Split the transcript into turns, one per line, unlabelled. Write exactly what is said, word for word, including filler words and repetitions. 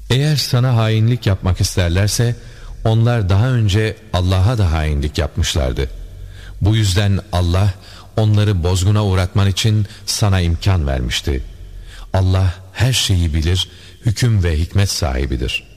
Eğer sana hainlik yapmak isterlerse onlar daha önce Allah'a da hainlik yapmışlardı. Bu yüzden Allah onları bozguna uğratman için sana imkan vermişti. Allah her şeyi bilir, hüküm ve hikmet sahibidir.